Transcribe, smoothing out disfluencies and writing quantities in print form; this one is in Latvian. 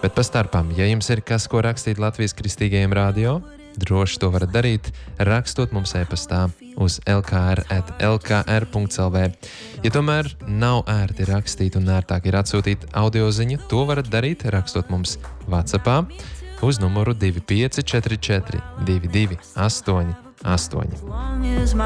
Bet pa starpam, ja jums ir kas, ko rakstīt Latvijas Kristīgajiem radio, droši to varat darīt, rakstot mums e-pastā uz lkr@lkr.lv. Ja tomēr nav ērti rakstīt un ērtāk ir atsūtīt audio ziņu, to varat darīt, rakstot mums WhatsAppā uz numuru 2544 22 88.